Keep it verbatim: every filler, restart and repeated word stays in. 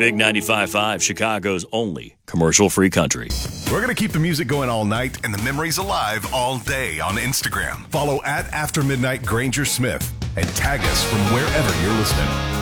Big ninety-five point five, Chicago's only commercial-free country. We're going to keep the music going all night and the memories alive all day on Instagram. Follow at After Midnight Granger Smith and tag us from wherever you're listening.